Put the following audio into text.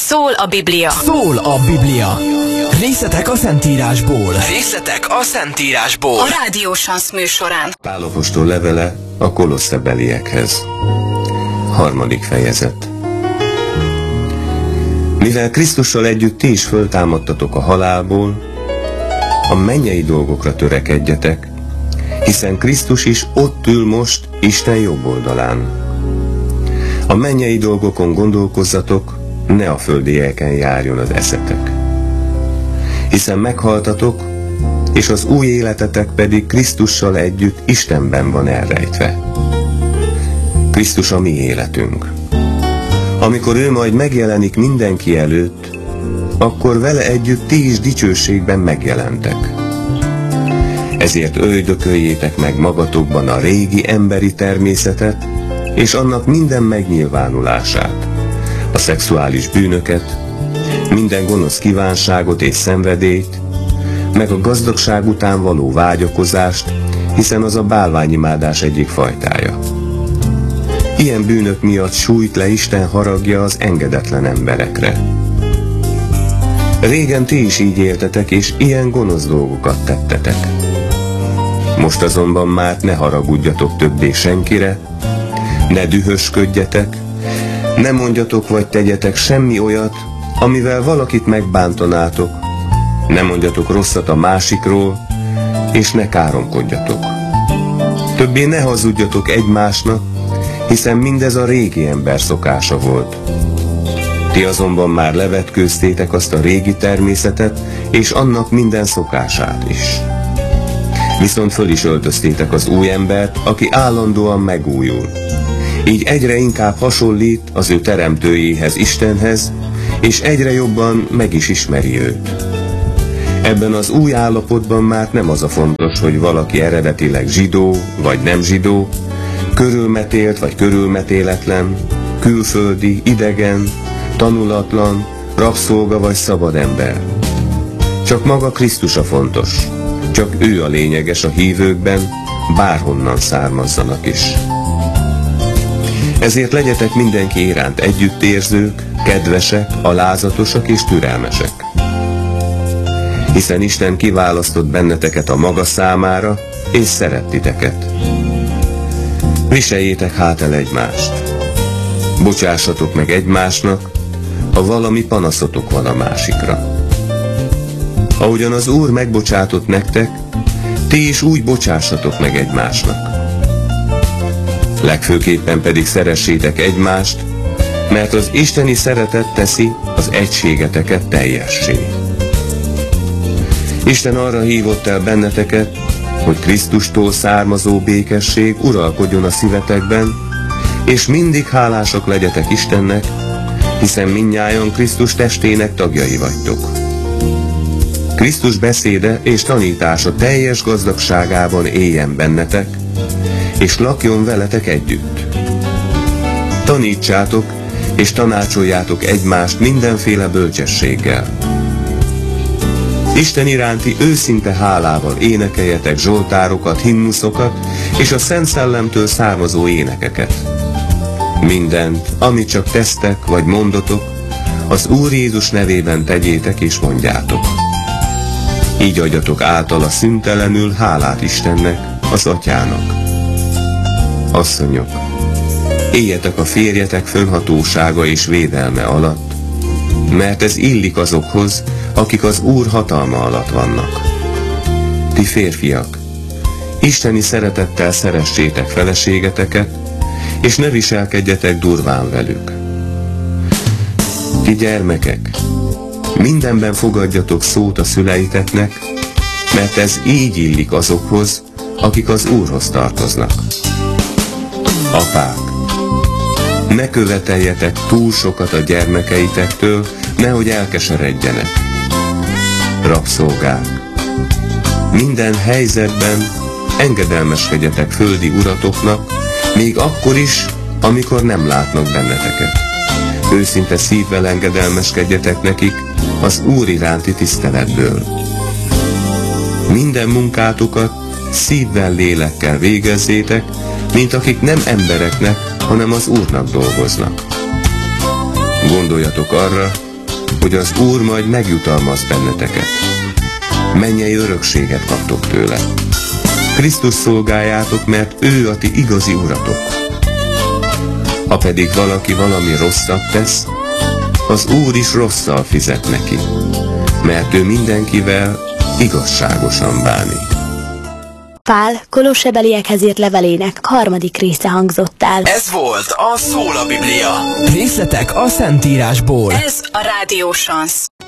Szól a Biblia. Szól a Biblia. Részletek a Szentírásból. A Rádió Sansz műsorán. Pál apostol levele a kolosszebeliekhez. 3. fejezet. Mivel Krisztussal együtt ti is föltámadtatok a halálból, a mennyei dolgokra törekedjetek, hiszen Krisztus is ott ül most Isten jobb oldalán. A mennyei dolgokon gondolkozzatok, ne a földieken járjon az eszetek. Hiszen meghaltatok, és az új életetek pedig Krisztussal együtt Istenben van elrejtve. Krisztus a mi életünk. Amikor ő majd megjelenik mindenki előtt, akkor vele együtt ti is dicsőségben megjelentek. Ezért öldököljétek meg magatokban a régi emberi természetet, és annak minden megnyilvánulását, a szexuális bűnöket, minden gonosz kívánságot és szenvedélyt, meg a gazdagság után való vágyakozást, hiszen az a bálványimádás egyik fajtája. Ilyen bűnök miatt sújt le Isten haragja az engedetlen emberekre. Régen ti is így éltetek, és ilyen gonosz dolgokat tettetek. Most azonban már ne haragudjatok többé senkire, ne dühösködjetek, ne mondjatok vagy tegyetek semmi olyat, amivel valakit megbántanátok, ne mondjatok rosszat a másikról, és ne káromkodjatok. Többé ne hazudjatok egymásnak, hiszen mindez a régi ember szokása volt. Ti azonban már levetkőztétek azt a régi természetet, és annak minden szokását is. Viszont föl is öltöztétek az új embert, aki állandóan megújul. Így egyre inkább hasonlít az ő teremtőjéhez, Istenhez, és egyre jobban meg is ismeri őt. Ebben az új állapotban már nem az a fontos, hogy valaki eredetileg zsidó vagy nem zsidó, körülmetélt vagy körülmetéletlen, külföldi, idegen, tanulatlan, rabszolga vagy szabad ember. Csak maga Krisztus a fontos, csak ő a lényeges a hívőkben, bárhonnan származzanak is. Ezért legyetek mindenki iránt együttérzők, kedvesek, alázatosak és türelmesek. Hiszen Isten kiválasztott benneteket a maga számára, és szeret titeket. Viseljétek hát el egymást. Bocsássatok meg egymásnak, ha valami panaszotok van a másikra. Ahogyan az Úr megbocsátott nektek, ti is úgy bocsássatok meg egymásnak. Legfőképpen pedig szeressétek egymást, mert az isteni szeretet teszi az egységeteket teljessé. Isten arra hívott el benneteket, hogy Krisztustól származó békesség uralkodjon a szívetekben, és mindig hálásak legyetek Istennek, hiszen mindnyájan Krisztus testének tagjai vagytok. Krisztus beszéde és tanítása teljes gazdagságában éljen bennetek, és lakjon veletek együtt. Tanítsátok és tanácsoljátok egymást mindenféle bölcsességgel. Isten iránti őszinte hálával énekeljetek zsoltárokat, himnuszokat és a Szent Szellemtől származó énekeket. Mindent, amit csak tesztek vagy mondotok, az Úr Jézus nevében tegyétek és mondjátok. Így adjatok általa szüntelenül hálát Istennek, az Atyának. Asszonyok, éljetek a férjetek fönhatósága és védelme alatt, mert ez illik azokhoz, akik az Úr hatalma alatt vannak. Ti férfiak, isteni szeretettel szeressétek feleségeteket, és ne viselkedjetek durván velük. Ti gyermekek, mindenben fogadjatok szót a szüleiteknek, mert ez így illik azokhoz, akik az Úrhoz tartoznak. Apák, ne követeljetek túl sokat a gyermekeitektől, nehogy elkeseredjenek. Rabszolgák, minden helyzetben engedelmeskedjetek földi uratoknak, még akkor is, amikor nem látnak benneteket. Őszinte szívvel engedelmeskedjetek nekik az Úr iránti tiszteletből. Minden munkátokat szívvel, lélekkel végezzétek, mint akik nem embereknek, hanem az Úrnak dolgoznak. Gondoljatok arra, hogy az Úr majd megjutalmaz benneteket. Mennyei örökséget kaptok tőle. Krisztus szolgáljátok, mert ő a ti igazi uratok. Ha pedig valaki valami rosszat tesz, az Úr is rosszal fizet neki, mert ő mindenkivel igazságosan bánik. Pál Kolossebeliekhez írt levelének 3. része hangzott el. Ez volt a Szól a Biblia. Részletek a Szentírásból. Ez a Rádió Sansz.